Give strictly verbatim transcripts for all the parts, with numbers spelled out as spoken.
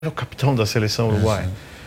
o capitão da seleção uruguaia.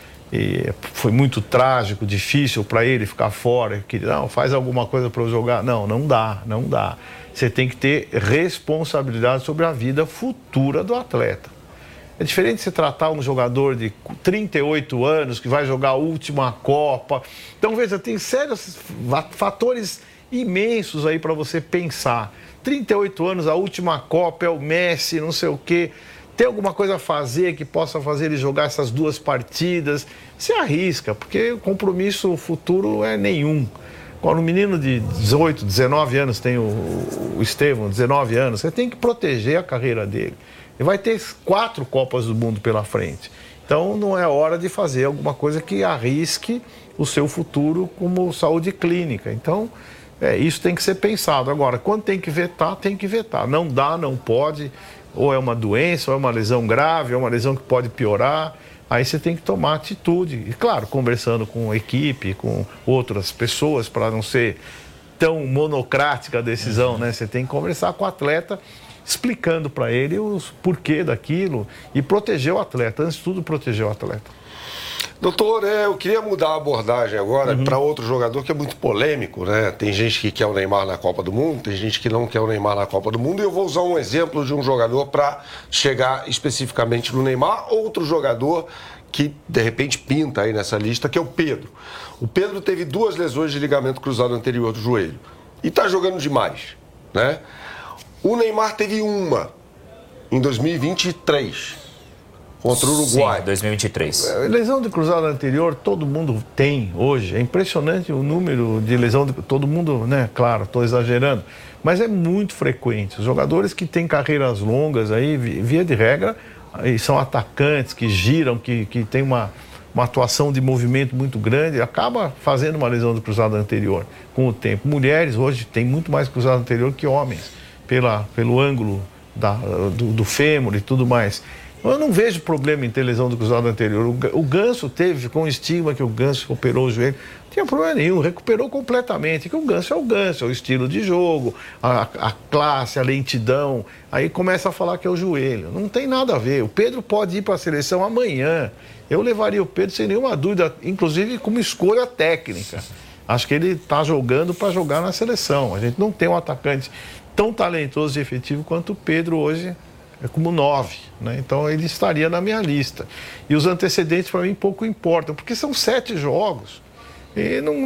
E foi muito trágico, difícil para ele ficar fora. Que, não, faz alguma coisa para eu jogar. Não, não dá, não dá. Você tem que ter responsabilidade sobre a vida futura do atleta. É diferente você tratar um jogador de trinta e oito anos que vai jogar a última Copa. Então, veja, tem sérios fatores imensos aí para você pensar. trinta e oito anos, a última Copa, é o Messi, não sei o quê. Tem alguma coisa a fazer que possa fazer ele jogar essas duas partidas? Se arrisca, porque o compromisso futuro é nenhum. Quando um menino de dezoito, dezenove anos, tem o, o Estevão, dezenove anos, você tem que proteger a carreira dele. Ele vai ter quatro Copas do Mundo pela frente. Então não é hora de fazer alguma coisa que arrisque o seu futuro como saúde clínica. Então é, isso tem que ser pensado. Agora, quando tem que vetar, tem que vetar. Não dá, não pode. Ou é uma doença, ou é uma lesão grave, ou é uma lesão que pode piorar. Aí você tem que tomar atitude. E, claro, conversando com a equipe, com outras pessoas, para não ser tão monocrática a decisão, né? Você tem que conversar com o atleta, explicando para ele os porquê daquilo e proteger o atleta. Antes de tudo, proteger o atleta. Doutor, é, eu queria mudar a abordagem agora uhum. para outro jogador que é muito polêmico, né? Tem gente que quer o Neymar na Copa do Mundo, tem gente que não quer o Neymar na Copa do Mundo, e eu vou usar um exemplo de um jogador para chegar especificamente no Neymar, outro jogador que de repente pinta aí nessa lista, que é o Pedro. O Pedro teve duas lesões de ligamento cruzado anterior do joelho e está jogando demais, né? O Neymar teve uma em dois mil e vinte e três. Contra o Uruguai. Sim, dois mil e vinte e três. Lesão de cruzado anterior, todo mundo tem hoje. É impressionante o número de lesão de... Todo mundo, né? Claro, estou exagerando. Mas é muito frequente. Os jogadores que têm carreiras longas aí, via de regra, e são atacantes que giram, que, que tem uma, uma atuação de movimento muito grande, acaba fazendo uma lesão de cruzado anterior com o tempo. Mulheres hoje têm muito mais cruzado anterior que homens, pela, pelo ângulo da, do, do fêmur e tudo mais. Eu não vejo problema em ter lesão do cruzado anterior. O Ganso teve, com o estigma que o Ganso operou o joelho, não tinha problema nenhum, recuperou completamente. Que o Ganso é o Ganso, é o estilo de jogo, a, a classe, a lentidão. Aí começa a falar que é o joelho. Não tem nada a ver. O Pedro pode ir para a seleção amanhã. Eu levaria o Pedro sem nenhuma dúvida, inclusive como escolha técnica. Acho que ele está jogando para jogar na seleção. A gente não tem um atacante tão talentoso e efetivo quanto o Pedro hoje. É como nove, né? Então ele estaria na minha lista. E os antecedentes para mim pouco importam, porque são sete jogos. E não,